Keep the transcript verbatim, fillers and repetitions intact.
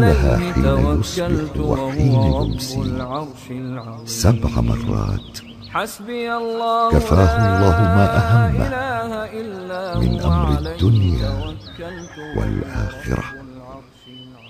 لها حين يصبح وحين يمسي سبع مرات. كفاه الله ما أهمه من أمر الدنيا والآخرة.